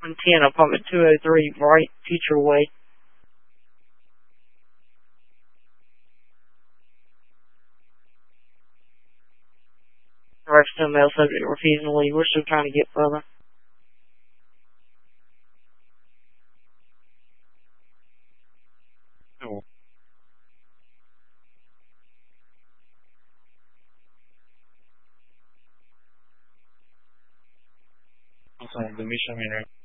10, apartment 203, Bright Future Way. Direction mail subject refusing to leave. We're still trying to get further. Oh. Awesome. The mission,